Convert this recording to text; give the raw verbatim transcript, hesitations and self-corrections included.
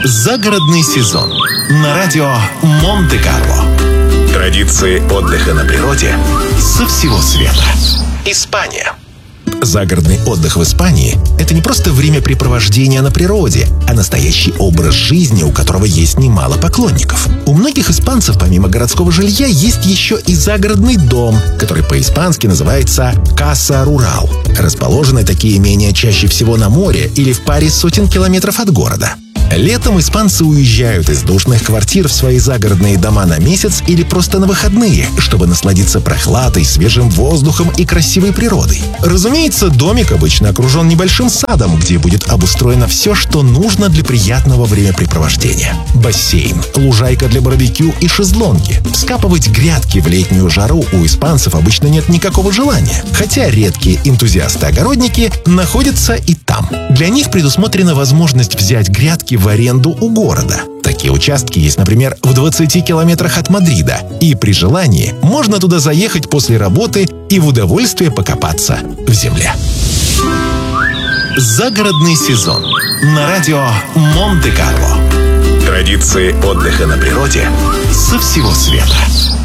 Загородный сезон на радио Монте-Карло. Традиции отдыха на природе со всего света. Испания. Загородный отдых в Испании – это не просто времяпрепровождение на природе, а настоящий образ жизни, у которого есть немало поклонников. У многих испанцев помимо городского жилья есть еще и загородный дом, который по-испански называется «Casa Rural». Расположены такие имения чаще всего на море или в паре сотен километров от города. Летом испанцы уезжают из душных квартир в свои загородные дома на месяц или просто на выходные, чтобы насладиться прохладой, свежим воздухом и красивой природой. Разумеется, домик обычно окружен небольшим садом, где будет обустроено все, что нужно для приятного времяпрепровождения. Бассейн, лужайка для барбекю и шезлонги. Вскапывать грядки в летнюю жару у испанцев обычно нет никакого желания, хотя редкие энтузиасты-огородники находятся и там. Для них предусмотрена возможность взять грядки в аренду у города. Такие участки есть, например, в двадцати километрах от Мадрида, и при желании можно туда заехать после работы и в удовольствие покопаться в земле. Загородный сезон на радио Монте-Карло. Традиции отдыха на природе со всего света.